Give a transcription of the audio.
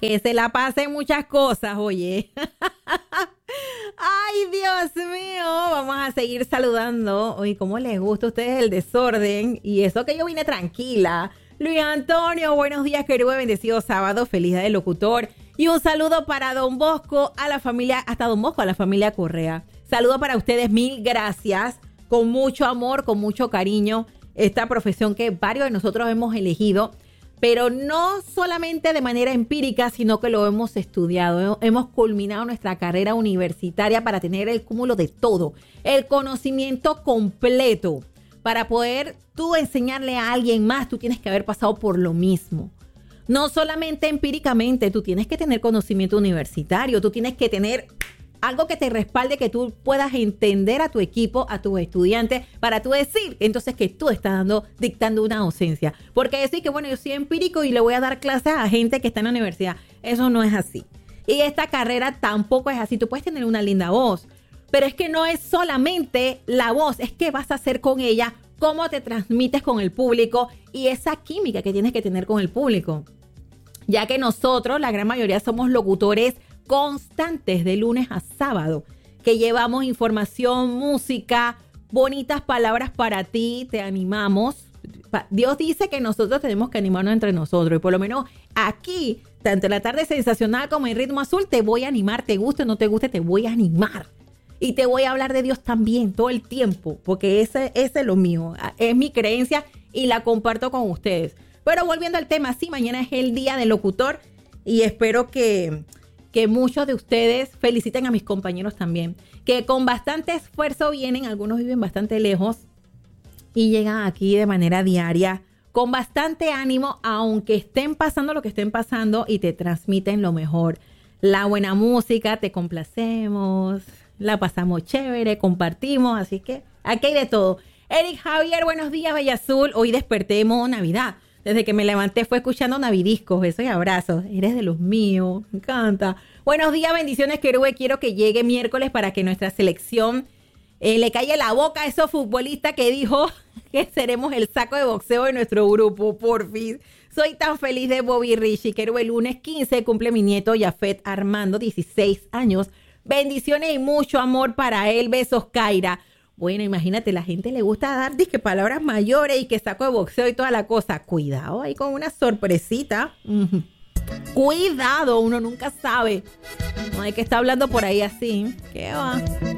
que se la pasen muchas cosas, oye. Ay, Dios mío, vamos a seguir saludando. Oye, ¿cómo les gusta a ustedes el desorden? Y eso que yo vine tranquila. Luis Antonio, buenos días, querido, bendecido sábado, feliz día del locutor. Y un saludo para Don Bosco, a la familia, hasta Don Bosco, a la familia Correa. Saludo para ustedes, mil gracias, con mucho amor, con mucho cariño. Esta profesión que varios de nosotros hemos elegido, pero no solamente de manera empírica, sino que lo hemos estudiado. Hemos culminado nuestra carrera universitaria para tener el cúmulo de todo, el conocimiento completo. Para poder tú enseñarle a alguien más, tú tienes que haber pasado por lo mismo. No solamente empíricamente, tú tienes que tener conocimiento universitario, tú tienes que tener algo que te respalde, que tú puedas entender a tu equipo, a tus estudiantes, para tú decir entonces que tú estás dictando una docencia. Porque decir que bueno, yo soy empírico y le voy a dar clases a gente que está en la universidad, eso no es así. Y esta carrera tampoco es así. Tú puedes tener una linda voz, pero es que no es solamente la voz, es que vas a hacer con ella, cómo te transmites con el público y esa química que tienes que tener con el público. Ya que nosotros, la gran mayoría, somos locutores constantes de lunes a sábado, que llevamos información, música, bonitas palabras para ti, te animamos. Dios dice que nosotros tenemos que animarnos entre nosotros y por lo menos aquí, tanto en la tarde sensacional como en Ritmo Azul, te voy a animar, te guste o no te guste, te voy a animar. Y te voy a hablar de Dios también todo el tiempo, porque ese es lo mío, es mi creencia y la comparto con ustedes. Pero volviendo al tema, sí, mañana es el día del locutor y espero que muchos de ustedes feliciten a mis compañeros también, que con bastante esfuerzo vienen, algunos viven bastante lejos y llegan aquí de manera diaria, con bastante ánimo, aunque estén pasando lo que estén pasando y te transmiten lo mejor. La buena música, te complacemos, la pasamos chévere, compartimos, así que aquí hay de todo. Eric Javier, buenos días, Bella Azul. Hoy desperté en modo Navidad. Desde que me levanté fue escuchando navidiscos, besos y abrazos. Eres de los míos, me encanta. Buenos días, bendiciones, Querube. Quiero que llegue miércoles para que nuestra selección le caiga la boca a esos futbolistas que dijo que seremos el saco de boxeo de nuestro grupo, porfis. Soy tan feliz de Bobby Richie. Querube, el lunes 15 cumple mi nieto Yafet Armando, 16 años. Bendiciones y mucho amor para él. Besos, Kaira. Bueno, imagínate, la gente le gusta dar disque palabras mayores y que saco de boxeo y toda la cosa. Cuidado ahí con una sorpresita. Cuidado, uno nunca sabe. No hay que estar hablando por ahí así. ¿Qué va?